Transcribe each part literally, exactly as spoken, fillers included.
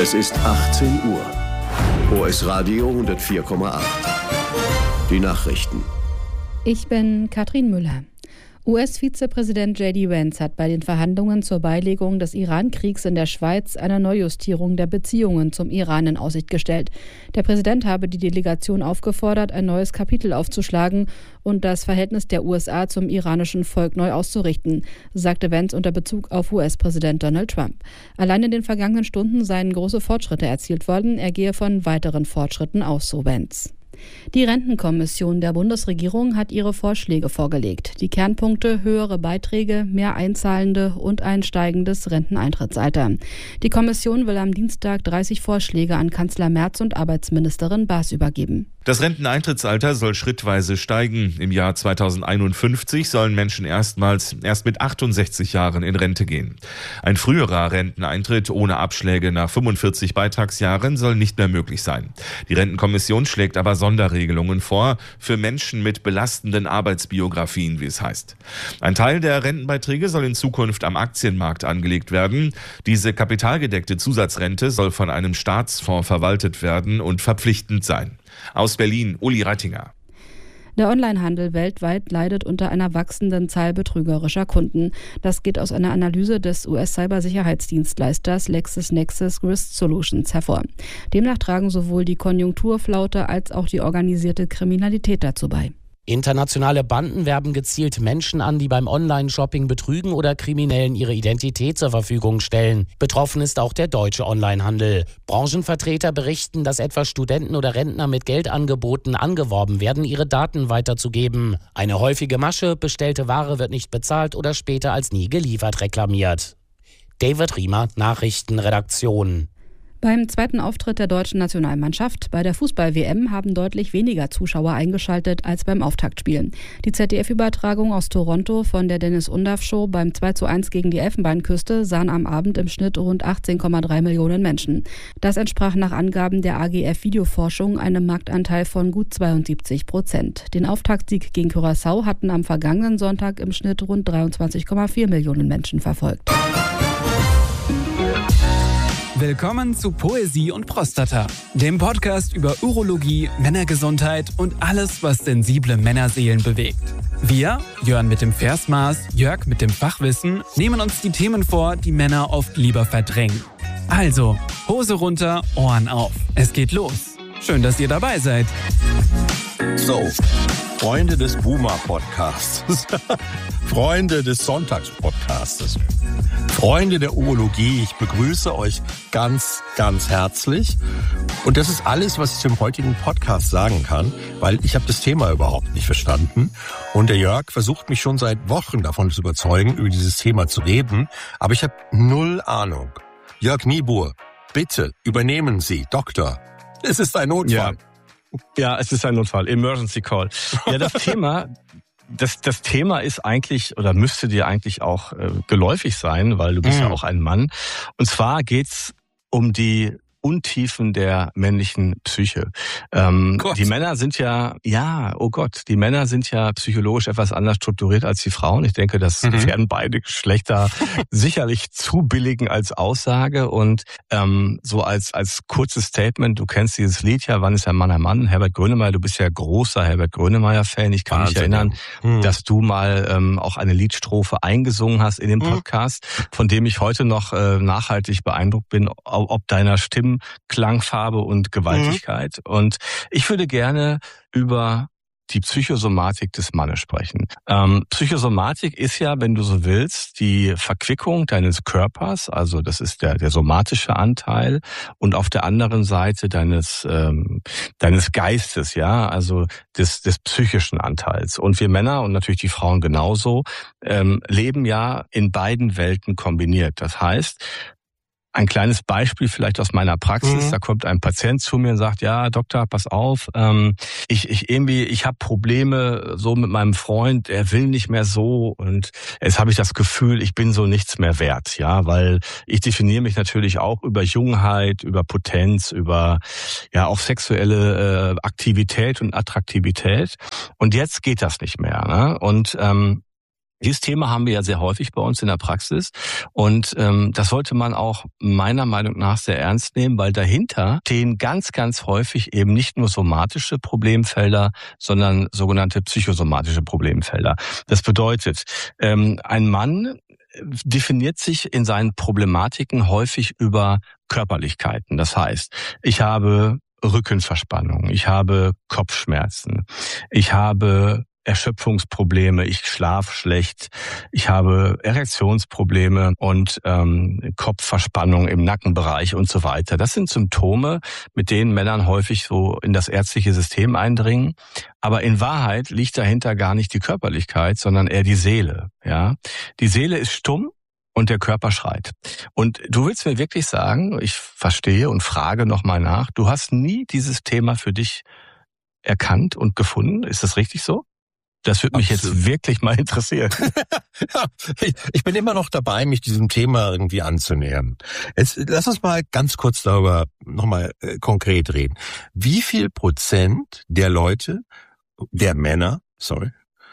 Es ist achtzehn Uhr. O S Radio hundertvier Komma acht. Die Nachrichten. Ich bin Katrin Müller. U S-Vizepräsident J D Vance hat bei den Verhandlungen zur Beilegung des Iran-Kriegs in der Schweiz eine Neujustierung der Beziehungen zum Iran in Aussicht gestellt. Der Präsident habe die Delegation aufgefordert, ein neues Kapitel aufzuschlagen und das Verhältnis der U S A zum iranischen Volk neu auszurichten, sagte Vance unter Bezug auf U S-Präsident Donald Trump. Allein in den vergangenen Stunden seien große Fortschritte erzielt worden. Er gehe von weiteren Fortschritten aus, so Vance. Die Rentenkommission der Bundesregierung hat ihre Vorschläge vorgelegt. Die Kernpunkte: höhere Beiträge, mehr Einzahlende und ein steigendes Renteneintrittsalter. Die Kommission will am Dienstag dreißig Vorschläge an Kanzler Merz und Arbeitsministerin Baas übergeben. Das Renteneintrittsalter soll schrittweise steigen. Im Jahr zweitausendeinundfünfzig sollen Menschen erstmals erst mit achtundsechzig Jahren in Rente gehen. Ein früherer Renteneintritt ohne Abschläge nach fünfundvierzig Beitragsjahren soll nicht mehr möglich sein. Die Rentenkommission schlägt aber Sonderregelungen vor für Menschen mit belastenden Arbeitsbiografien, wie es heißt. Ein Teil der Rentenbeiträge soll in Zukunft am Aktienmarkt angelegt werden. Diese kapitalgedeckte Zusatzrente soll von einem Staatsfonds verwaltet werden und verpflichtend sein. Aus Berlin, Uli Reitinger. Der Onlinehandel weltweit leidet unter einer wachsenden Zahl betrügerischer Kunden. Das geht aus einer Analyse des U S-Cybersicherheitsdienstleisters LexisNexis Risk Solutions hervor. Demnach tragen sowohl die Konjunkturflaute als auch die organisierte Kriminalität dazu bei. Internationale Banden werben gezielt Menschen an, die beim Online-Shopping betrügen oder Kriminellen ihre Identität zur Verfügung stellen. Betroffen ist auch der deutsche Onlinehandel. Branchenvertreter berichten, dass etwa Studenten oder Rentner mit Geldangeboten angeworben werden, ihre Daten weiterzugeben. Eine häufige Masche: bestellte Ware wird nicht bezahlt oder später als nie geliefert reklamiert. David Riemer, Nachrichtenredaktion. Beim zweiten Auftritt der deutschen Nationalmannschaft bei der Fußball-W M haben deutlich weniger Zuschauer eingeschaltet als beim Auftaktspiel. Die Z D F-Übertragung aus Toronto von der Dennis-Undaff-Show beim zwei zu eins gegen die Elfenbeinküste sahen am Abend im Schnitt rund achtzehn Komma drei Millionen Menschen. Das entsprach nach Angaben der A G F-Videoforschung einem Marktanteil von gut zweiundsiebzig Prozent. Den Auftaktsieg gegen Curaçao hatten am vergangenen Sonntag im Schnitt rund dreiundzwanzig Komma vier Millionen Menschen verfolgt. Willkommen zu Poesie und Prostata, dem Podcast über Urologie, Männergesundheit und alles, was sensible Männerseelen bewegt. Wir, Jörn mit dem Versmaß, Jörg mit dem Fachwissen, nehmen uns die Themen vor, die Männer oft lieber verdrängen. Also, Hose runter, Ohren auf. Es geht los. Schön, dass ihr dabei seid. So, Freunde des Boomer-Podcasts, Freunde des Sonntags-Podcastes, Freunde der Urologie, ich begrüße euch ganz, ganz herzlich. Und das ist alles, was ich zum heutigen Podcast sagen kann, weil ich habe das Thema überhaupt nicht verstanden. Und der Jörg versucht mich schon seit Wochen davon zu überzeugen, über dieses Thema zu reden. Aber ich habe null Ahnung. Jörg Niebuhr, bitte übernehmen Sie, Doktor. Es ist ein Notfall. Ja. Ja, es ist ein Notfall. Emergency Call. Ja, das Thema, das, das Thema ist eigentlich oder müsste dir eigentlich auch äh, geläufig sein, weil du bist mm. ja auch ein Mann. Und zwar geht's um die Untiefen der männlichen Psyche. Ähm, die Männer sind ja, ja, oh Gott, die Männer sind ja psychologisch etwas anders strukturiert als die Frauen. Ich denke, das mhm. werden beide Geschlechter sicherlich zubilligen als Aussage. Und ähm, so als als kurzes Statement, du kennst dieses Lied ja, Wann ist ein Mann ein Mann? Herbert Grönemeyer, du bist ja großer Herbert Grönemeyer-Fan. Ich kann Wahnsinn. mich erinnern, mhm. dass du mal ähm, auch eine Liedstrophe eingesungen hast in dem Podcast, mhm. von dem ich heute noch äh, nachhaltig beeindruckt bin, ob deiner Stimme, Klangfarbe und Gewaltigkeit. Mhm. Und ich würde gerne über die Psychosomatik des Mannes sprechen. Ähm, Psychosomatik ist ja, wenn du so willst, die Verquickung deines Körpers, also das ist der, der somatische Anteil, und auf der anderen Seite deines ähm, deines Geistes, ja, also des des psychischen Anteils. Und wir Männer und natürlich die Frauen genauso ähm, leben ja in beiden Welten kombiniert. Das heißt, ein kleines Beispiel vielleicht aus meiner Praxis. Mhm. Da kommt ein Patient zu mir und sagt, ja, Doktor, pass auf, ähm, ich, ich irgendwie, ich habe Probleme so mit meinem Freund, er will nicht mehr so und jetzt habe ich das Gefühl, ich bin so nichts mehr wert, ja, weil ich definiere mich natürlich auch über Jungheit, über Potenz, über ja auch sexuelle äh, Aktivität und Attraktivität und jetzt geht das nicht mehr, ne? Und ähm, Dieses Thema haben wir ja sehr häufig bei uns in der Praxis und ähm, das sollte man auch meiner Meinung nach sehr ernst nehmen, weil dahinter stehen ganz, ganz häufig eben nicht nur somatische Problemfelder, sondern sogenannte psychosomatische Problemfelder. Das bedeutet, ähm, ein Mann definiert sich in seinen Problematiken häufig über Körperlichkeiten. Das heißt, ich habe Rückenverspannung, ich habe Kopfschmerzen, ich habe Erschöpfungsprobleme, ich schlafe schlecht, ich habe Erektionsprobleme und ähm, Kopfverspannung im Nackenbereich und so weiter. Das sind Symptome, mit denen Männern häufig so in das ärztliche System eindringen. Aber in Wahrheit liegt dahinter gar nicht die Körperlichkeit, sondern eher die Seele. Ja, die Seele ist stumm und der Körper schreit. Und du willst mir wirklich sagen, ich verstehe und frage nochmal nach, du hast nie dieses Thema für dich erkannt und gefunden. Ist das richtig so? Das würde mich Absolut. Jetzt wirklich mal interessieren. Ja, ich, ich bin immer noch dabei, mich diesem Thema irgendwie anzunähern. Jetzt, lass uns mal ganz kurz darüber nochmal äh, konkret reden. Wie viel Prozent der Leute, der Männer, sorry,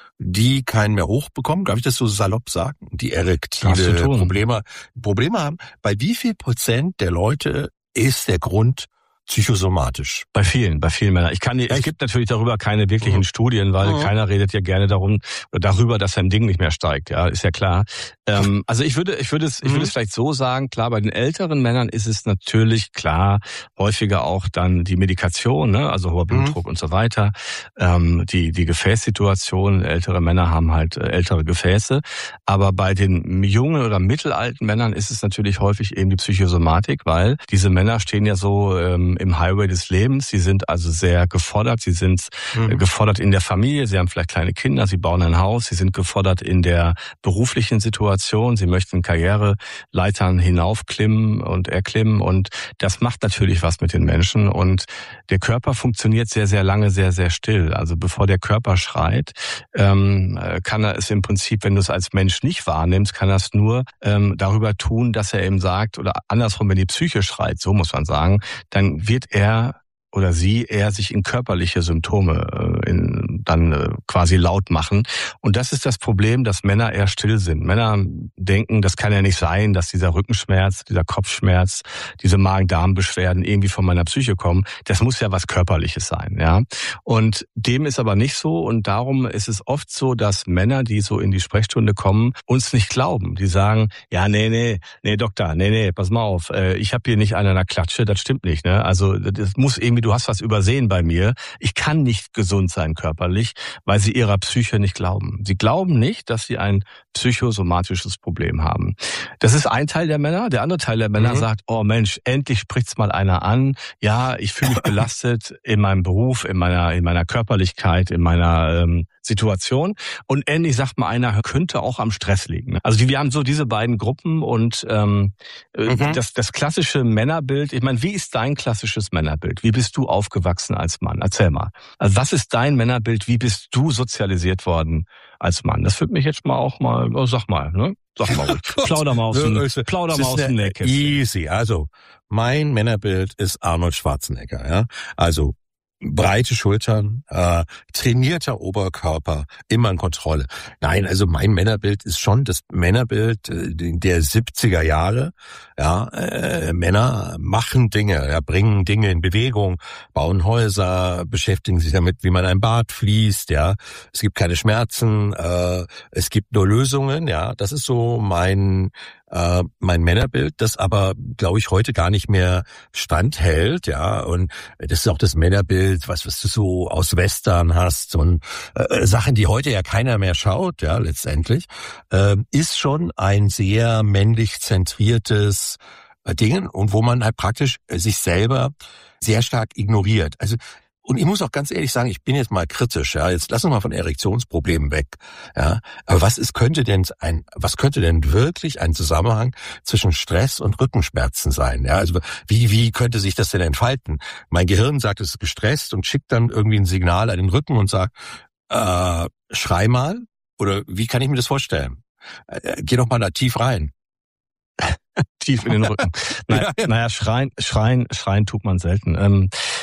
die keinen mehr hochbekommen, darf ich das so salopp sagen, die erektile Probleme, Probleme haben, bei wie viel Prozent der Leute ist der Grund psychosomatisch? Bei vielen, bei vielen Männern. Ich kann, es gibt natürlich darüber keine wirklichen mhm. Studien, weil mhm. keiner redet ja gerne darum, darüber, dass sein Ding nicht mehr steigt. Ja, ist ja klar. Ähm, also ich würde, ich würde es, ich würde es vielleicht so sagen. Klar, bei den älteren Männern ist es natürlich klar häufiger auch dann die Medikation, ne, also hoher Blutdruck mhm. und so weiter. Ähm, die die Gefäßsituation. Ältere Männer haben halt äh, ältere Gefäße, aber bei den jungen oder mittelalten Männern ist es natürlich häufig eben die Psychosomatik, weil diese Männer stehen ja so ähm, im Highway des Lebens. Sie sind also sehr gefordert. Sie sind mhm. gefordert in der Familie. Sie haben vielleicht kleine Kinder. Sie bauen ein Haus. Sie sind gefordert in der beruflichen Situation. Sie möchten Karriereleitern hinaufklimmen und erklimmen. Und das macht natürlich was mit den Menschen. Und der Körper funktioniert sehr, sehr lange, sehr, sehr still. Also bevor der Körper schreit, ähm, kann er es im Prinzip, wenn du es als Mensch nicht wahrnimmst, kann er es nur ähm, darüber tun, dass er eben sagt, oder andersrum, wenn die Psyche schreit, so muss man sagen, dann wird er oder sie eher sich in körperliche Symptome äh, in, dann äh, quasi laut machen. Und das ist das Problem, dass Männer eher still sind. Männer denken, das kann ja nicht sein, dass dieser Rückenschmerz, dieser Kopfschmerz, diese Magen-Darm-Beschwerden irgendwie von meiner Psyche kommen. Das muss ja was Körperliches sein, ja. Und dem ist aber nicht so. Und darum ist es oft so, dass Männer, die so in die Sprechstunde kommen, uns nicht glauben. Die sagen, ja, nee, nee, nee, Doktor, nee, nee, pass mal auf, äh, ich habe hier nicht einen an der Klatsche, das stimmt nicht, ne? Also das muss irgendwie, du hast was übersehen bei mir. Ich kann nicht gesund sein körperlich, weil sie ihrer Psyche nicht glauben. Sie glauben nicht, dass sie ein psychosomatisches Problem haben. Das ist ein Teil der Männer. Der andere Teil der Männer mhm. sagt, oh Mensch, endlich spricht's mal einer an. Ja, ich fühle mich belastet in meinem Beruf, in meiner in meiner Körperlichkeit, in meiner ähm, Situation. Und endlich sagt mal einer, könnte auch am Stress liegen. Also die, wir haben so diese beiden Gruppen und ähm, mhm. das, das klassische Männerbild. Ich meine, wie ist dein klassisches Männerbild? Wie bist du aufgewachsen als Mann? Erzähl mal. Also was ist dein Männerbild? Wie bist du sozialisiert worden als Mann? Das würde mich jetzt mal auch mal, oh, sag mal, ne? Sag mal ruhig. Plauder mal aus dem, plauder mal aus dem Nähkästchen. Easy. Also, mein Männerbild ist Arnold Schwarzenegger, ja. Also, breite Schultern, äh, trainierter Oberkörper, immer in Kontrolle. Nein, also mein Männerbild ist schon das Männerbild äh, der siebziger Jahre. Ja, äh, Männer machen Dinge, ja, bringen Dinge in Bewegung, bauen Häuser, beschäftigen sich damit, wie man ein Bad fließt. Ja, es gibt keine Schmerzen, äh, es gibt nur Lösungen. Ja, das ist so mein äh, mein Männerbild, das aber, glaube ich, heute gar nicht mehr standhält, ja, und das ist auch das Männerbild, was, was du so aus Western hast und äh, Sachen, die heute ja keiner mehr schaut, ja, letztendlich, äh, ist schon ein sehr männlich zentriertes äh, Ding und wo man halt praktisch äh, sich selber sehr stark ignoriert. Also und ich muss auch ganz ehrlich sagen, ich bin jetzt mal kritisch, ja. Jetzt lass uns mal von Erektionsproblemen weg, ja. Aber was ist, könnte denn ein, was könnte denn wirklich ein Zusammenhang zwischen Stress und Rückenschmerzen sein, ja? Also, wie, wie könnte sich das denn entfalten? Mein Gehirn sagt, es ist gestresst und schickt dann irgendwie ein Signal an den Rücken und sagt, äh, schrei mal? Oder wie kann ich mir das vorstellen? Äh, geh doch mal da tief rein. Tief in den Rücken. Naja, naja, schreien, schreien, schreien tut man selten. Ähm,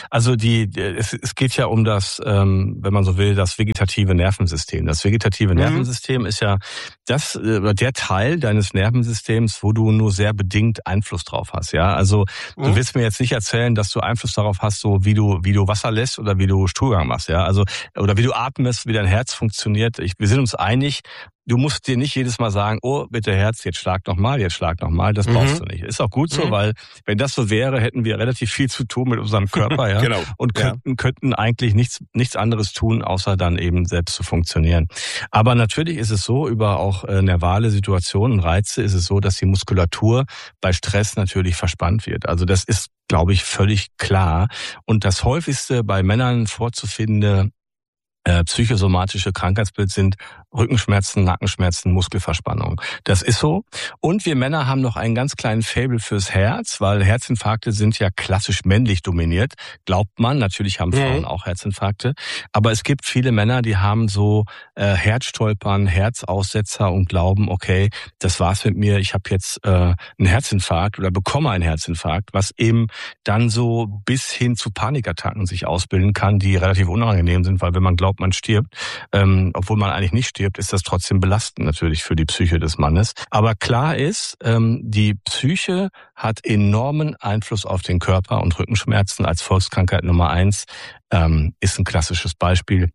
Also die, es, es geht ja um das, ähm, wenn man so will, das vegetative Nervensystem. Das vegetative mhm. Nervensystem ist ja das, äh, der Teil deines Nervensystems, wo du nur sehr bedingt Einfluss drauf hast. Ja, also mhm. du willst mir jetzt nicht erzählen, dass du Einfluss darauf hast, so wie du wie du Wasser lässt oder wie du Stuhlgang machst. Ja, also oder wie du atmest, wie dein Herz funktioniert. Ich, wir sind uns einig. Du musst dir nicht jedes Mal sagen, oh, bitte Herz, jetzt schlag noch mal, jetzt schlag noch mal. Das brauchst mhm. du nicht. Ist auch gut so, mhm. weil wenn das so wäre, hätten wir relativ viel zu tun mit unserem Körper, ja. Genau. Und könnten, ja. könnten eigentlich nichts, nichts anderes tun, außer dann eben selbst zu funktionieren. Aber natürlich ist es so, über auch äh, nervale Situationen, Reize, ist es so, dass die Muskulatur bei Stress natürlich verspannt wird. Also das ist, glaube ich, völlig klar. Und das häufigste bei Männern vorzufindende Äh, psychosomatische Krankheitsbild sind Rückenschmerzen, Nackenschmerzen, Muskelverspannung. Das ist so. Und wir Männer haben noch einen ganz kleinen Faible fürs Herz, weil Herzinfarkte sind ja klassisch männlich dominiert. Glaubt man, natürlich haben Frauen mhm. auch Herzinfarkte. Aber es gibt viele Männer, die haben so äh, Herzstolpern, Herzaussetzer und glauben, okay, das war's mit mir, ich habe jetzt äh, einen Herzinfarkt oder bekomme einen Herzinfarkt, was eben dann so bis hin zu Panikattacken sich ausbilden kann, die relativ unangenehm sind, weil wenn man glaubt, man stirbt, ähm, obwohl man eigentlich nicht stirbt, ist das trotzdem belastend natürlich für die Psyche des Mannes. Aber klar ist, ähm, die Psyche hat enormen Einfluss auf den Körper und Rückenschmerzen als Volkskrankheit Nummer eins ähm, ist ein klassisches Beispiel.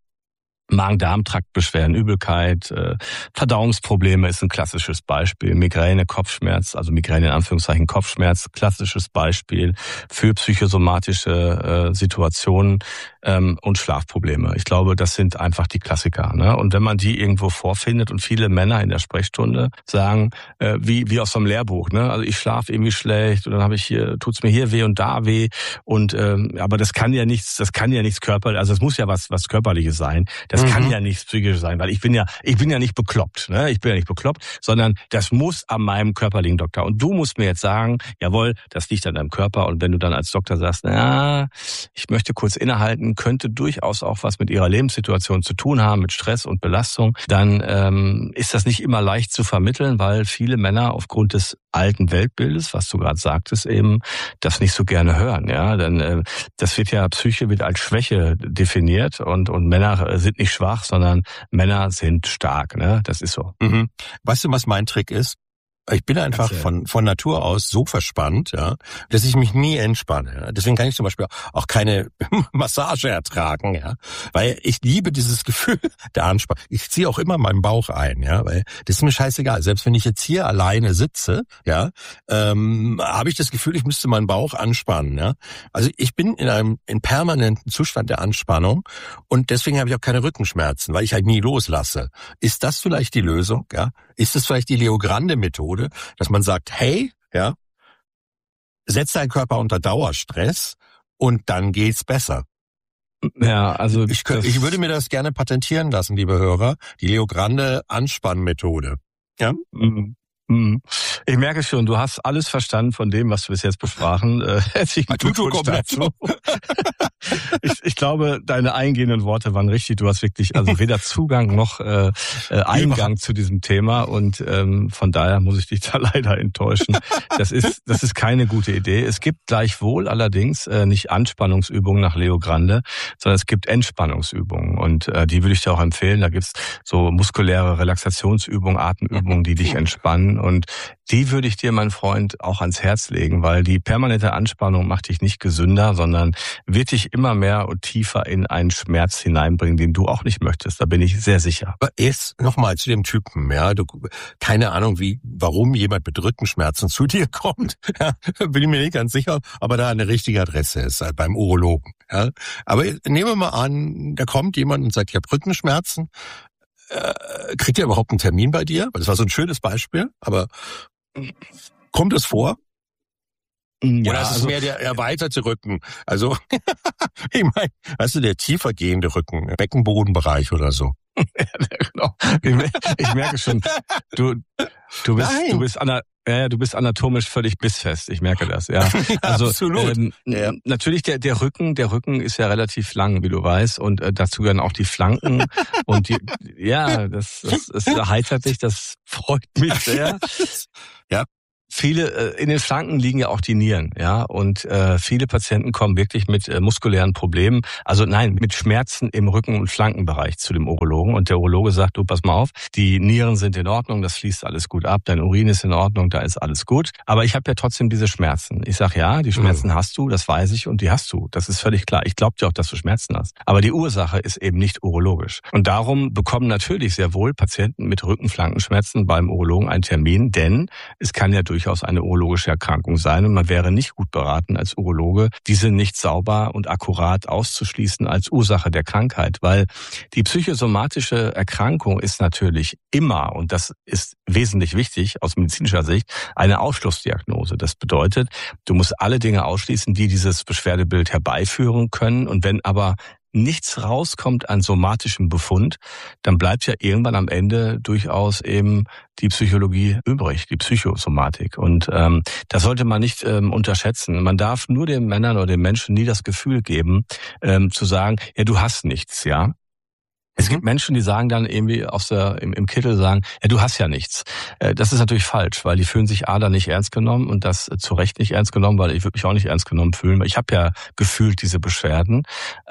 Magen-Darm-Traktbeschwerden, Übelkeit, äh, Verdauungsprobleme ist ein klassisches Beispiel. Migräne, Kopfschmerz, also Migräne in Anführungszeichen Kopfschmerz, klassisches Beispiel für psychosomatische äh, Situationen ähm, und Schlafprobleme. Ich glaube, das sind einfach die Klassiker. Ne? Und wenn man die irgendwo vorfindet und viele Männer in der Sprechstunde sagen, äh, wie wie aus so einem Lehrbuch, ne? Also ich schlafe irgendwie schlecht und dann habe ich hier, tut's mir hier weh und da weh und ähm, aber das kann ja nichts, das kann ja nichts körperlich, also es muss ja was was körperliches sein. Das Das kann mhm. ja nichts Psychisches sein, weil ich bin ja, ich bin ja nicht bekloppt, ne? Ich bin ja nicht bekloppt, sondern das muss an meinem Körper liegen, Doktor. Und du musst mir jetzt sagen, jawohl, das liegt an deinem Körper. Und wenn du dann als Doktor sagst, na, ich möchte kurz innehalten, könnte durchaus auch was mit ihrer Lebenssituation zu tun haben, mit Stress und Belastung, dann ähm, ist das nicht immer leicht zu vermitteln, weil viele Männer aufgrund des alten Weltbildes, was du gerade sagtest, eben das nicht so gerne hören, ja, denn äh, das wird ja, Psyche wird als Schwäche definiert und und Männer sind nicht schwach, sondern Männer sind stark, ne? Das ist so. Mhm. Weißt du, was mein Trick ist? Ich bin einfach von von Natur aus so verspannt, ja, dass ich mich nie entspanne. Ja. Deswegen kann ich zum Beispiel auch keine Massage ertragen, ja, weil ich liebe dieses Gefühl der Anspannung. Ich ziehe auch immer meinen Bauch ein, ja, weil das ist mir scheißegal. Selbst wenn ich jetzt hier alleine sitze, ja, ähm, habe ich das Gefühl, ich müsste meinen Bauch anspannen, ja. Also ich bin in einem in permanenten Zustand der Anspannung und deswegen habe ich auch keine Rückenschmerzen, weil ich halt nie loslasse. Ist das vielleicht die Lösung, ja? Ist das vielleicht die Leo Grande Methode, dass man sagt, hey, ja, setz deinen Körper unter Dauerstress und dann geht's besser. Ja, also ich, könnte, ich würde mir das gerne patentieren lassen, liebe Hörer, die Leo Grande Anspannmethode. Ja. Mhm. Ich merke schon, du hast alles verstanden von dem, was wir bis jetzt besprachen. Äh, herzlichen Glückwunsch dazu. ich, ich glaube, deine eingehenden Worte waren richtig. Du hast wirklich also weder Zugang noch äh, Eingang zu diesem Thema und ähm, von daher muss ich dich da leider enttäuschen. Das ist das ist keine gute Idee. Es gibt gleichwohl allerdings äh, nicht Anspannungsübungen nach Leo Grande, sondern es gibt Entspannungsübungen und äh, die würde ich dir auch empfehlen. Da gibt's so muskuläre Relaxationsübungen, Atemübungen, die dich entspannen. Und die würde ich dir, mein Freund, auch ans Herz legen, weil die permanente Anspannung macht dich nicht gesünder, sondern wird dich immer mehr und tiefer in einen Schmerz hineinbringen, den du auch nicht möchtest. Da bin ich sehr sicher. Aber erst nochmal zu dem Typen, ja, du, keine Ahnung, wie, warum jemand mit Rückenschmerzen zu dir kommt, ja, bin ich mir nicht ganz sicher, aber da eine richtige Adresse ist, halt beim Urologen, ja. Aber nehmen wir mal an, da kommt jemand und sagt, ich habe Rückenschmerzen. Äh, kriegt ihr überhaupt einen Termin bei dir? Das war so ein schönes Beispiel, aber kommt es vor? Ja, Oder ist es also, mehr der erweiterte Rücken? Also, ich meine, weißt du, der tiefer gehende Rücken, Beckenbodenbereich oder so. Ja, genau. Ich merke schon, du, du bist, Nein. du bist ana, ja, du bist anatomisch völlig bissfest. Ich merke das, ja. Also, absolut. Ähm, ja. Natürlich der, der Rücken, der Rücken ist ja relativ lang, wie du weißt, und äh, dazu gehören auch die Flanken und die, ja, das, das, das erheitert dich, das freut mich sehr. Ja. viele, in den Flanken liegen ja auch die Nieren, ja, und äh, viele Patienten kommen wirklich mit äh, muskulären Problemen, also nein, mit Schmerzen im Rücken- und Flankenbereich zu dem Urologen und der Urologe sagt, du, pass mal auf, die Nieren sind in Ordnung, das fließt alles gut ab, dein Urin ist in Ordnung, da ist alles gut, aber ich habe ja trotzdem diese Schmerzen. Ich sage, ja, die Schmerzen mhm. hast du, das weiß ich und die hast du, das ist völlig klar. Ich glaube dir auch, dass du Schmerzen hast, aber die Ursache ist eben nicht urologisch und darum bekommen natürlich sehr wohl Patienten mit Rücken-Flankenschmerzen beim Urologen einen Termin, denn es kann ja durchaus eine urologische Erkrankung sein und man wäre nicht gut beraten als Urologe, diese nicht sauber und akkurat auszuschließen als Ursache der Krankheit, weil die psychosomatische Erkrankung ist natürlich immer, und das ist wesentlich wichtig aus medizinischer Sicht, eine Ausschlussdiagnose. Das bedeutet, du musst alle Dinge ausschließen, die dieses Beschwerdebild herbeiführen können und wenn aber nichts rauskommt an somatischem Befund, dann bleibt ja irgendwann am Ende durchaus eben die Psychologie übrig, die Psychosomatik. Und ähm, das sollte man nicht ähm, unterschätzen. Man darf nur den Männern oder den Menschen nie das Gefühl geben, ähm, zu sagen, ja, du hast nichts, ja. Es gibt Menschen, die sagen dann irgendwie aus der, im, im Kittel sagen, ja, du hast ja nichts. Das ist natürlich falsch, weil die fühlen sich A, dann nicht ernst genommen und das zu Recht nicht ernst genommen, weil ich würde mich auch nicht ernst genommen fühlen. Ich habe ja gefühlt diese Beschwerden.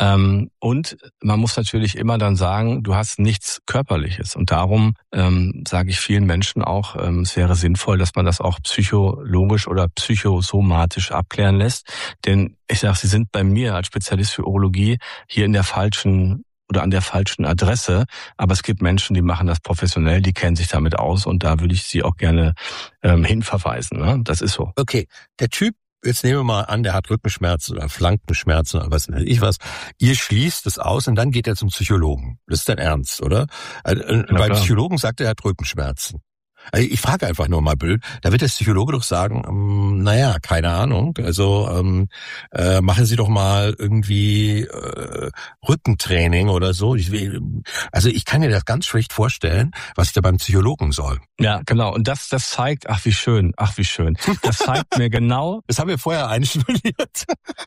Und man muss natürlich immer dann sagen, du hast nichts Körperliches. Und darum ähm, sage ich vielen Menschen auch, ähm, es wäre sinnvoll, dass man das auch psychologisch oder psychosomatisch abklären lässt. Denn ich sage, Sie sind bei mir als Spezialist für Urologie hier in der falschen oder an der falschen Adresse. Aber es gibt Menschen, die machen das professionell, die kennen sich damit aus und da würde ich Sie auch gerne ähm, hinverweisen. Ne? Das ist so. Okay, der Typ, jetzt nehmen wir mal an, der hat Rückenschmerzen oder Flankenschmerzen oder was weiß ich was. Ihr schließt es aus und dann geht er zum Psychologen. Das ist dein Ernst, oder? Also, ja, beim klar. Psychologen sagt er, er hat Rückenschmerzen. Also ich frage einfach nur mal blöd, da wird der Psychologe doch sagen, ähm, naja, keine Ahnung, also ähm, äh, machen Sie doch mal irgendwie äh, Rückentraining oder so. Ich will, also ich kann mir das ganz schlecht vorstellen, was ich da beim Psychologen soll. Ja, genau. Und das das zeigt, ach wie schön, ach wie schön. Das zeigt mir genau. Das haben wir vorher einstudiert.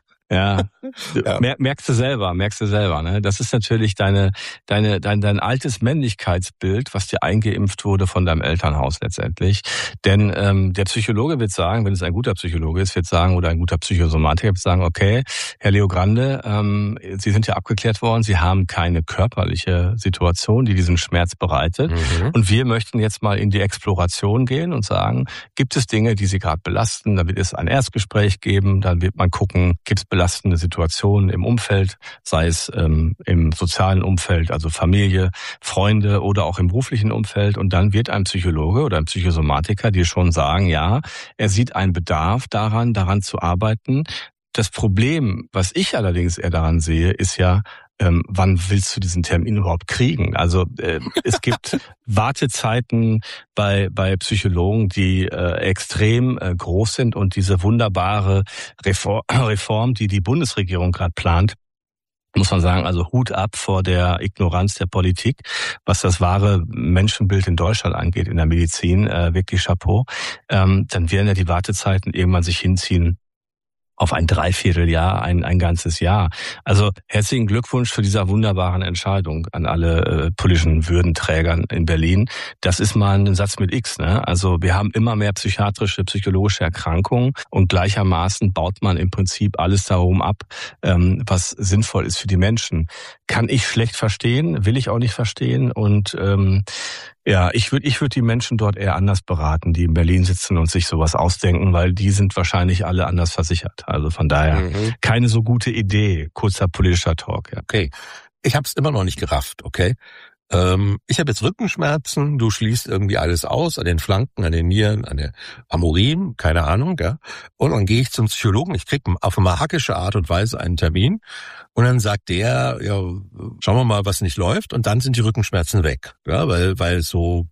Ja, ja. Mer- merkst du selber, merkst du selber, ne? Das ist natürlich deine, deine, dein, dein altes Männlichkeitsbild, was dir eingeimpft wurde von deinem Elternhaus letztendlich. Denn ähm, der Psychologe wird sagen, wenn es ein guter Psychologe ist, wird sagen, oder ein guter Psychosomatiker wird sagen, okay, Herr Leogrande, ähm, Sie sind ja abgeklärt worden, Sie haben keine körperliche Situation, die diesen Schmerz bereitet. Mhm. Und wir möchten jetzt mal in die Exploration gehen und sagen, gibt es Dinge, die Sie gerade belasten? Dann wird es ein Erstgespräch geben, dann wird man gucken, gibt es belastende Situationen im Umfeld, sei es ähm, im sozialen Umfeld, also Familie, Freunde oder auch im beruflichen Umfeld. Und dann wird ein Psychologe oder ein Psychosomatiker dir schon sagen, ja, er sieht einen Bedarf daran, daran zu arbeiten. Das Problem, was ich allerdings eher daran sehe, ist ja, Ähm, wann willst du diesen Termin überhaupt kriegen? Also äh, es gibt Wartezeiten bei bei Psychologen, die äh, extrem äh, groß sind und diese wunderbare Reform, Reform, die die Bundesregierung gerade plant, muss man sagen, also Hut ab vor der Ignoranz der Politik, was das wahre Menschenbild in Deutschland angeht, in der Medizin, äh, wirklich Chapeau. Ähm, dann werden ja die Wartezeiten irgendwann sich hinziehen auf ein Dreivierteljahr, ein, ein ganzes Jahr. Also herzlichen Glückwunsch für diese wunderbaren Entscheidung an alle äh, politischen Würdenträgern in Berlin. Das ist mal ein Satz mit X, ne? Also wir haben immer mehr psychiatrische, psychologische Erkrankungen und gleichermaßen baut man im Prinzip alles darum ab, ähm, was sinnvoll ist für die Menschen. Kann ich schlecht verstehen, will ich auch nicht verstehen und ähm, ja, ich würde ich würde die Menschen dort eher anders beraten, die in Berlin sitzen und sich sowas ausdenken, weil die sind wahrscheinlich alle anders versichert. Also von daher mhm. keine so gute Idee. Kurzer politischer Talk. Ja. Okay, ich habe es immer noch nicht gerafft, okay? Ähm, ich habe jetzt Rückenschmerzen, du schließt irgendwie alles aus, an den Flanken, an den Nieren, an der am Urin, keine Ahnung, ja. Und dann gehe ich zum Psychologen, ich krieg auf eine hackische Art und Weise einen Termin und dann sagt der, ja, schauen wir mal, was nicht läuft und dann sind die Rückenschmerzen weg, ja, weil weil so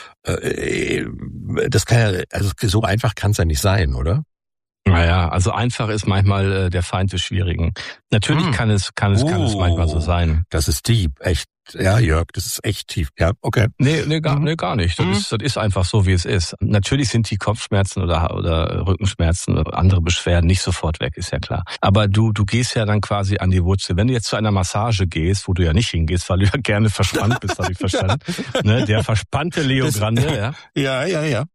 äh, das kann ja, also so einfach kann es ja nicht sein, oder? Naja, also einfach ist manchmal äh, der Feind des Schwierigen. Natürlich hm. kann es kann es oh, kann es manchmal so sein. Das ist deep, echt. Ja, Jörg, das ist echt tief. Ja, okay. Nee, nee, gar, nee, gar nicht. Das, mhm. ist, das ist einfach so, wie es ist. Natürlich sind die Kopfschmerzen oder, oder Rückenschmerzen oder andere Beschwerden nicht sofort weg, ist ja klar. Aber du, du gehst ja dann quasi an die Wurzel. Wenn du jetzt zu einer Massage gehst, wo du ja nicht hingehst, weil du ja gerne verspannt bist, habe ich verstanden. Ne, der verspannte Leogrande, ja. Ja, ja, ja.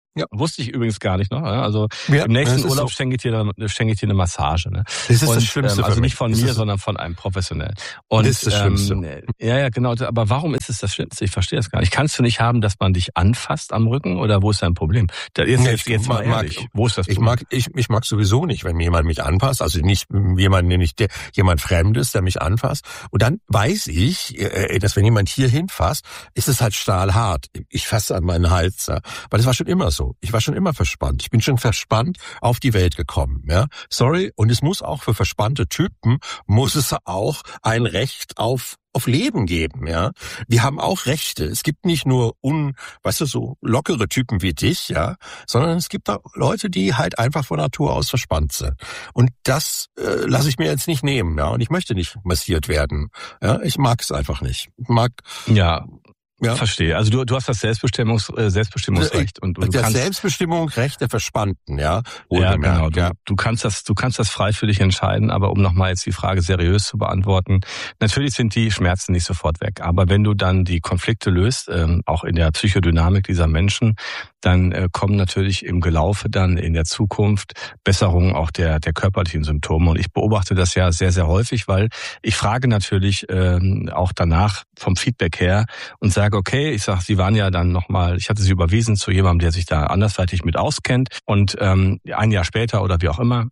Ja. Wusste ich übrigens gar nicht noch. Also ja, im nächsten Urlaub so. schenke ich dir schenke ich dir eine Massage. Ne? Das ist und, das Schlimmste. Ähm, also nicht von das mir, sondern von einem Professionellen. Und, das ist das Schlimmste. Ähm, ja, ja, genau. Aber warum ist es das Schlimmste? Ich verstehe das gar nicht. Kannst du nicht haben, dass man dich anfasst am Rücken oder wo ist dein Problem? Da, jetzt, nee, jetzt, jetzt mal ehrlich. Mag, wo ist das Problem? Ich mag, ich, ich mag sowieso nicht, wenn mir jemand mich anpasst. Also nicht jemand, den ich, der, jemand Fremdes, der mich anfasst. Und dann weiß ich, dass wenn jemand hier hinfasst, ist es halt stahlhart. Ich fasse an meinen Hals. Ja. Weil das war schon immer so. Ich war schon immer verspannt. Ich bin schon verspannt auf die Welt gekommen. Ja, sorry. Und es muss auch für verspannte Typen muss es auch ein Recht auf auf Leben geben. Ja, wir haben auch Rechte. Es gibt nicht nur un, weißt du, so lockere Typen wie dich, ja, sondern es gibt auch Leute, die halt einfach von Natur aus verspannt sind. Und das äh, lasse ich mir jetzt nicht nehmen. Ja, und ich möchte nicht massiert werden. Ja, ich mag es einfach nicht. Ich mag ja. Ja. Verstehe. Also du, du hast das Selbstbestimmungs, äh, Selbstbestimmungsrecht und, und du das kannst Selbstbestimmungsrecht der Verspannten, ja. Ja, genau. Du, ja. du kannst das, du kannst das frei für dich entscheiden. Aber um nochmal jetzt die Frage seriös zu beantworten: Natürlich sind die Schmerzen nicht sofort weg. Aber wenn du dann die Konflikte löst, ähm, auch in der Psychodynamik dieser Menschen, dann äh, kommen natürlich im Gelaufe dann in der Zukunft Besserungen auch der der körperlichen Symptome. Und ich beobachte das ja sehr, sehr häufig, weil ich frage natürlich ähm, auch danach vom Feedback her und sage, okay, ich sage, Sie waren ja dann nochmal, ich hatte Sie überwiesen zu jemandem, der sich da andersweitig mit auskennt. Und ähm, ein Jahr später oder wie auch immer,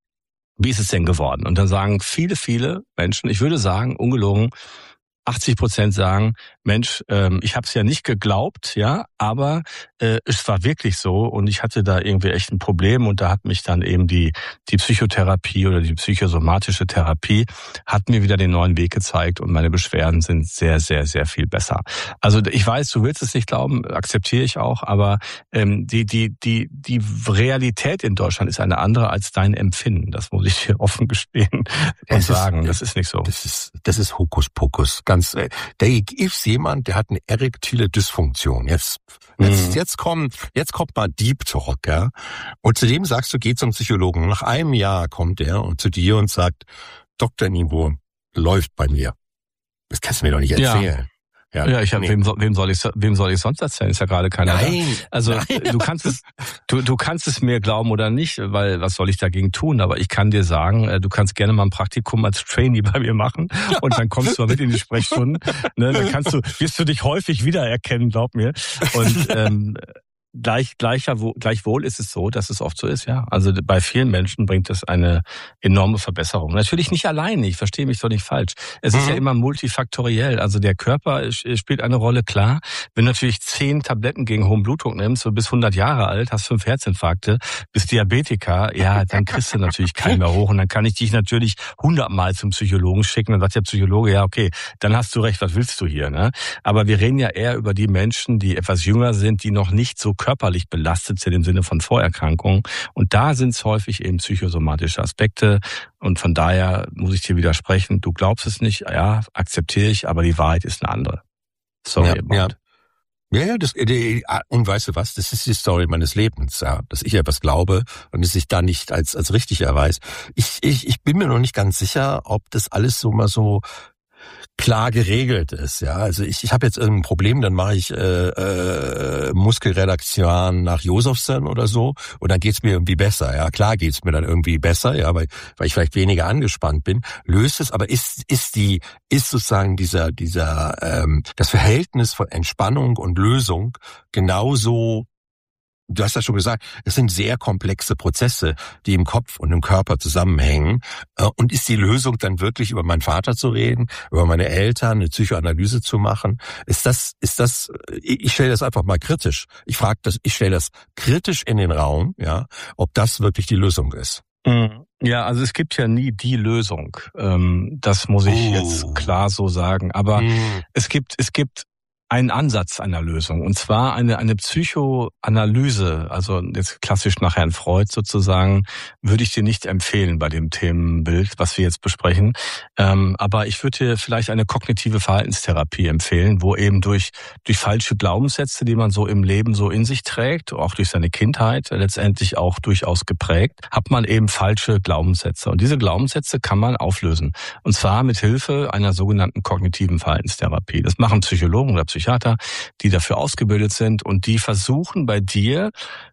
wie ist es denn geworden? Und dann sagen viele, viele Menschen, ich würde sagen, ungelogen, achtzig Prozent sagen, Mensch, ähm, ich habe es ja nicht geglaubt, ja, aber äh, es war wirklich so und ich hatte da irgendwie echt ein Problem und da hat mich dann eben die die Psychotherapie oder die psychosomatische Therapie hat mir wieder den neuen Weg gezeigt und meine Beschwerden sind sehr, sehr, sehr viel besser. Also ich weiß, du willst es nicht glauben, akzeptiere ich auch, aber ähm, die die die die Realität in Deutschland ist eine andere als dein Empfinden. Das muss ich dir offen gestehen und das sagen. Ist, das ist nicht so. Das ist das ist Hokuspokus. Ganz, äh, da ist jemand, der hat eine erektile Dysfunktion. Jetzt, jetzt, mhm. jetzt kommt, jetzt kommt mal Deep Talk, ja. Und zu dem sagst du, geh zum Psychologen. Nach einem Jahr kommt er und zu dir und sagt, Doktor Nienwohl, läuft bei mir. Das kannst du mir doch nicht erzählen. Ja. Ja, ja, ich hab, nee. wem, wem soll ich wem soll ich sonst erzählen? Ist ja gerade keiner Nein. da. Also Nein. du kannst es du du kannst es mir glauben oder nicht, weil was soll ich dagegen tun? Aber ich kann dir sagen, du kannst gerne mal ein Praktikum als Trainee bei mir machen und dann kommst du mal mit in die Sprechstunden. Ne, dann kannst du wirst du dich häufig wiedererkennen, glaub mir. Und ähm, Gleich, gleicher, gleichwohl ist es so, dass es oft so ist, ja. Also bei vielen Menschen bringt es eine enorme Verbesserung. Natürlich nicht alleine, ich verstehe mich doch nicht falsch. Es mhm. ist ja immer multifaktoriell. Also der Körper spielt eine Rolle, klar. Wenn du natürlich zehn Tabletten gegen hohen Blutdruck nimmst, du bist hundert Jahre alt, hast fünf Herzinfarkte, bist Diabetiker, ja, dann kriegst du natürlich keinen mehr hoch. Und dann kann ich dich natürlich hundertmal zum Psychologen schicken. Dann sagt der Psychologe, ja, okay, dann hast du recht, was willst du hier, ne? Aber wir reden ja eher über die Menschen, die etwas jünger sind, die noch nicht so körperlich belastet sind im Sinne von Vorerkrankungen. Und da sind es häufig eben psychosomatische Aspekte. Und von daher muss ich dir widersprechen. Du glaubst es nicht, ja, akzeptiere ich, aber die Wahrheit ist eine andere. Sorry ja, ja. Ja, ja, das, und weißt du was, das ist die Story meines Lebens, ja, dass ich etwas glaube und es sich da nicht als als richtig erweist. Ich, ich, ich bin mir noch nicht ganz sicher, ob das alles so mal so klar geregelt ist, ja. Also ich, ich habe jetzt irgendein Problem, dann mache ich äh, äh, Muskelredaktion nach Josephson oder so und dann geht's mir irgendwie besser, ja. Klar geht's mir dann irgendwie besser, ja, weil weil ich vielleicht weniger angespannt bin. Löst es, aber ist ist die ist sozusagen dieser dieser ähm, das Verhältnis von Entspannung und Lösung genauso. Du hast ja schon gesagt, es sind sehr komplexe Prozesse, die im Kopf und im Körper zusammenhängen. Und ist die Lösung dann wirklich über meinen Vater zu reden, über meine Eltern, eine Psychoanalyse zu machen? Ist das, ist das? Ich stelle das einfach mal kritisch. Ich frage das, ich stelle das kritisch in den Raum, ja, ob das wirklich die Lösung ist. Ja, also es gibt ja nie die Lösung. Das muss ich oh. jetzt klar so sagen. Aber mm. es gibt, es gibt einen Ansatz einer Lösung, und zwar eine eine Psychoanalyse, also jetzt klassisch nach Herrn Freud sozusagen, würde ich dir nicht empfehlen bei dem Themenbild, was wir jetzt besprechen. Ähm, aber ich würde dir vielleicht eine kognitive Verhaltenstherapie empfehlen, wo eben durch durch falsche Glaubenssätze, die man so im Leben so in sich trägt, auch durch seine Kindheit letztendlich auch durchaus geprägt, hat man eben falsche Glaubenssätze. Und diese Glaubenssätze kann man auflösen. Und zwar mit Hilfe einer sogenannten kognitiven Verhaltenstherapie. Das machen Psychologen oder Psychiater, die dafür ausgebildet sind und die versuchen bei dir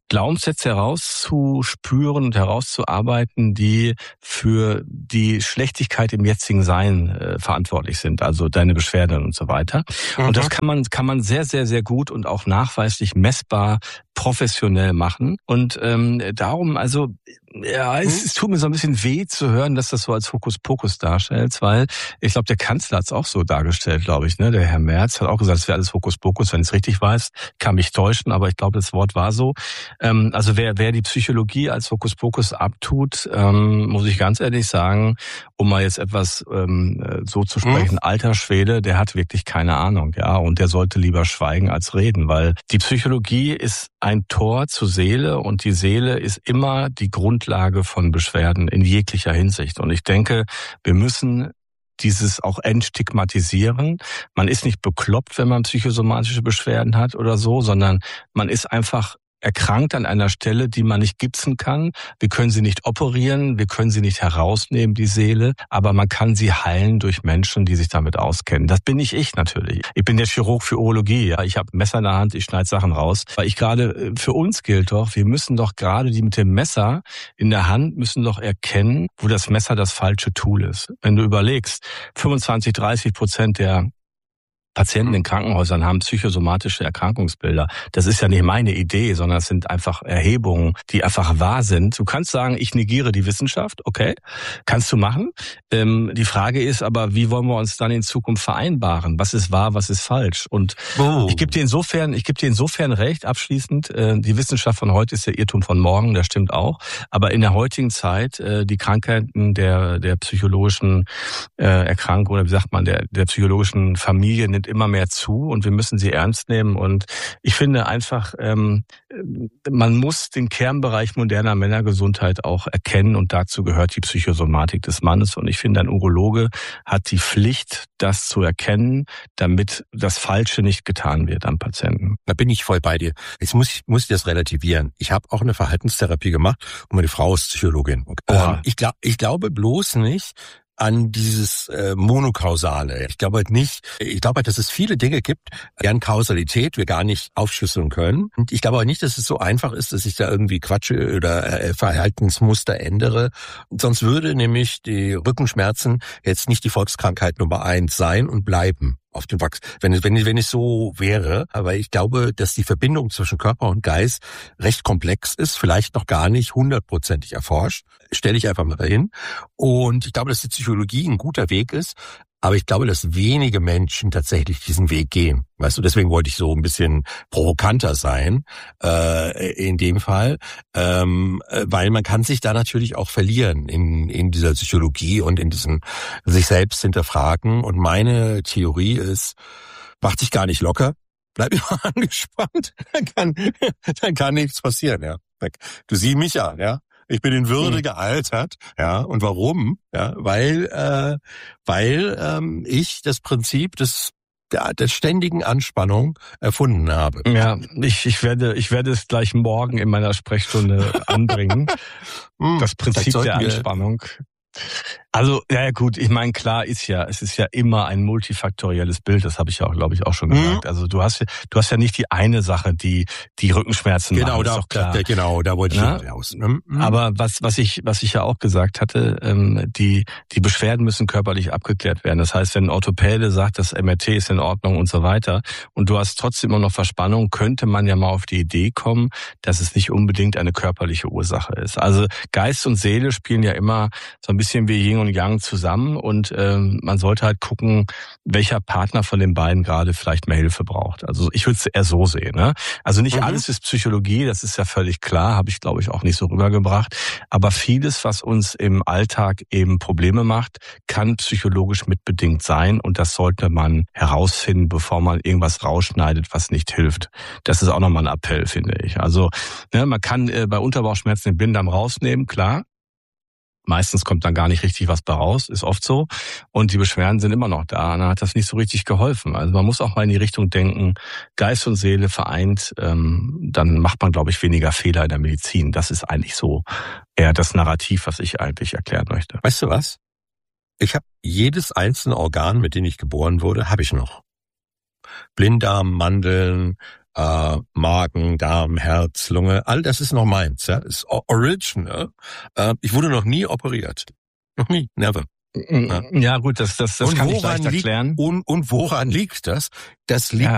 Glaubenssätze herauszuspüren und herauszuarbeiten, die für die Schlechtigkeit im jetzigen Sein äh, verantwortlich sind, also deine Beschwerden und so weiter. Mhm. Und das kann man kann man sehr, sehr, sehr gut und auch nachweislich messbar professionell machen. Und ähm, darum, also ja, es, es tut mir so ein bisschen weh zu hören, dass das so als Hokuspokus darstellt, weil ich glaube, der Kanzler hat es auch so dargestellt, glaube ich. Ne? Der Herr Merz hat auch gesagt, es wäre alles Hokuspokus, wenn ich es richtig weiß. Kann mich täuschen, aber ich glaube, das Wort war so. Ähm, also wer, wer die Psychologie als Hokuspokus abtut, ähm, muss ich ganz ehrlich sagen, um mal jetzt etwas ähm, so zu sprechen, mhm. alter Schwede, der hat wirklich keine Ahnung, ja, und der sollte lieber schweigen als reden, weil die Psychologie ist ein Tor zur Seele und die Seele ist immer die Grundlage von Beschwerden in jeglicher Hinsicht. Und ich denke, wir müssen dieses auch entstigmatisieren. Man ist nicht bekloppt, wenn man psychosomatische Beschwerden hat oder so, sondern man ist einfach erkrankt an einer Stelle, die man nicht gipsen kann. Wir können sie nicht operieren, wir können sie nicht herausnehmen, die Seele, aber man kann sie heilen durch Menschen, die sich damit auskennen. Das bin nicht ich natürlich. Ich bin der Chirurg für Urologie. Ja. Ich habe Messer in der Hand, ich schneide Sachen raus. Weil ich gerade, für uns gilt doch, wir müssen doch gerade die mit dem Messer in der Hand müssen doch erkennen, wo das Messer das falsche Tool ist. Wenn du überlegst, fünfundzwanzig, dreißig Prozent der Patienten in Krankenhäusern haben psychosomatische Erkrankungsbilder. Das ist ja nicht meine Idee, sondern es sind einfach Erhebungen, die einfach wahr sind. Du kannst sagen, ich negiere die Wissenschaft, okay, kannst du machen. Ähm, die Frage ist aber, wie wollen wir uns dann in Zukunft vereinbaren? Was ist wahr, was ist falsch? Und oh. ich gebe dir insofern, ich gebe dir insofern recht, abschließend, äh, die Wissenschaft von heute ist der Irrtum von morgen, das stimmt auch. Aber in der heutigen Zeit, äh, die Krankheiten der der psychologischen äh, Erkrankung oder wie sagt man, der der psychologischen Familie nimmt immer mehr zu und wir müssen sie ernst nehmen. Und ich finde einfach, ähm, man muss den Kernbereich moderner Männergesundheit auch erkennen und dazu gehört die Psychosomatik des Mannes. Und ich finde, ein Urologe hat die Pflicht, das zu erkennen, damit das Falsche nicht getan wird am Patienten. Da bin ich voll bei dir. Jetzt muss ich, muss ich das relativieren. Ich habe auch eine Verhaltenstherapie gemacht und meine Frau ist Psychologin. Ähm, ich, glaub, ich glaube bloß nicht an dieses äh, Monokausale. Ich glaube halt nicht, ich glaube halt, dass es viele Dinge gibt, deren Kausalität wir gar nicht aufschlüsseln können. Und ich glaube auch nicht, dass es so einfach ist, dass ich da irgendwie Quatsche oder äh, Verhaltensmuster ändere. Sonst würde nämlich die Rückenschmerzen jetzt nicht die Volkskrankheit Nummer eins sein und bleiben. Auf den Wachs. Wenn es, wenn es, wenn es so wäre, aber ich glaube, dass die Verbindung zwischen Körper und Geist recht komplex ist, vielleicht noch gar nicht hundertprozentig erforscht. Stelle ich einfach mal dahin. Und ich glaube, dass die Psychologie ein guter Weg ist, aber ich glaube, dass wenige Menschen tatsächlich diesen Weg gehen. Weißt du, deswegen wollte ich so ein bisschen provokanter sein, äh, in dem Fall, ähm, weil man kann sich da natürlich auch verlieren in, in dieser Psychologie und in diesem sich selbst hinterfragen. Und meine Theorie ist, mach dich gar nicht locker, bleib immer angespannt, dann kann, dann kann nichts passieren, ja. Du sieh mich an, ja. Ich bin in Würde mhm. gealtert, ja. Und warum? Ja, weil, äh, weil ähm, ich das Prinzip des der, der ständigen Anspannung erfunden habe. Ja, ich, ich werde, ich werde es gleich morgen in meiner Sprechstunde anbringen. Das Prinzip der Anspannung. Also, ja, ja gut, ich meine, klar ist ja, es ist ja immer ein multifaktorielles Bild, das habe ich ja auch, glaube ich, auch schon gesagt. Mhm. Also du hast du hast ja nicht die eine Sache, die die Rückenschmerzen genau, machen, da, ist doch klar. Da, genau, da wollte ich ja? raus. Mhm. Aber was was ich was ich ja auch gesagt hatte, ähm, die die Beschwerden müssen körperlich abgeklärt werden. Das heißt, wenn ein Orthopäde sagt, das M R T ist in Ordnung und so weiter und du hast trotzdem immer noch Verspannung, könnte man ja mal auf die Idee kommen, dass es nicht unbedingt eine körperliche Ursache ist. Also Geist und Seele spielen ja immer so ein bisschen wie Yin und Yang zusammen und ähm, man sollte halt gucken, welcher Partner von den beiden gerade vielleicht mehr Hilfe braucht. Also ich würde es eher so sehen. Ne? Also nicht mhm. alles ist Psychologie, das ist ja völlig klar, habe ich glaube ich auch nicht so rübergebracht. Aber vieles, was uns im Alltag eben Probleme macht, kann psychologisch mitbedingt sein und das sollte man herausfinden, bevor man irgendwas rausschneidet, was nicht hilft. Das ist auch nochmal ein Appell, finde ich. Also ne, man kann äh, bei Unterbauchschmerzen den Blinddarm rausnehmen, klar. Meistens kommt dann gar nicht richtig was bei raus, ist oft so. Und die Beschwerden sind immer noch da. Und dann hat das nicht so richtig geholfen. Also man muss auch mal in die Richtung denken, Geist und Seele vereint, ähm, dann macht man, glaube ich, weniger Fehler in der Medizin. Das ist eigentlich so eher das Narrativ, was ich eigentlich erklären möchte. Weißt du was? Ich habe jedes einzelne Organ, mit dem ich geboren wurde, habe ich noch. Blinddarm, Mandeln, äh, Magen, Darm, Herz, Lunge, all das ist noch meins. Ja, ist original. Äh, ich wurde noch nie operiert. Noch nie, never. Ja, ja gut, das, das, das kann ich leicht erklären. Liegt, und, und woran liegt das? Das liegt ja.